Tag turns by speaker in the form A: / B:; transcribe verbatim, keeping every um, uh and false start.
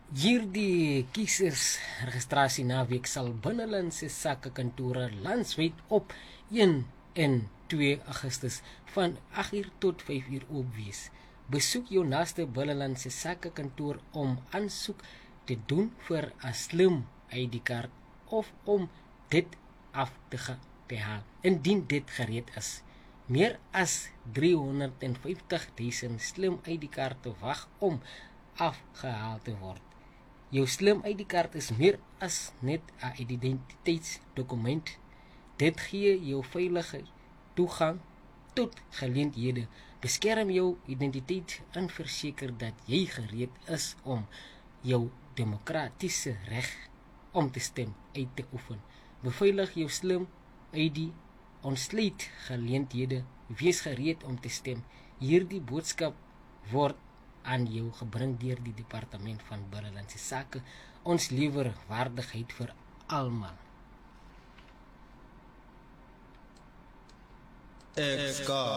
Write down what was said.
A: Hierdie kiesersregistrasie naweek sal binnelandse sake kantore landwyd op een en twee Augustus van agt uur tot vyf uur oop wees. Besoek jou naaste binnelandse sake kantoor om aansoek te doen vir 'n slim I D-kaart of om dit af te ge- te haal, indien dit gereed is. Meer as driehonderdvyftig duisend slim I D-kaarte wag om afgehaal te word. Jou slim I D-kaart is meer as net 'n identiteitsdokument. Dit gee jou veilige toegang tot geleenthede, beskerm jou identiteit en verseker dat jy gereed is om jou demokratiese reg om te stem uit te oefen. Beveilig jou slim I D, ontsluit geleenthede, wees gereed om te stem. Hierdie boodskap word aan jou gebring deur die Departement van Binnelandse Sake. Ons lewer waardigheid vir almal.
B: Ek